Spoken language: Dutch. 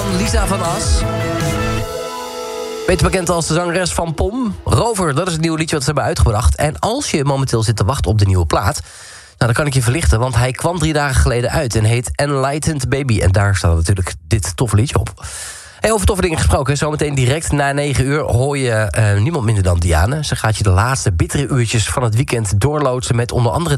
van Lisa van As. Beter bekend als de zangeres van POM. Rover, dat is het nieuwe liedje wat ze hebben uitgebracht. En als je momenteel zit te wachten op de nieuwe plaat... nou, dan kan ik je verlichten, want hij kwam 3 dagen geleden uit... en heet Enlightened Baby. En daar staat natuurlijk dit toffe liedje op. Hey, over toffe dingen gesproken, zometeen direct na 9 uur... hoor je niemand minder dan Diane. Ze gaat je de laatste bittere uurtjes van het weekend doorloodsen... met onder andere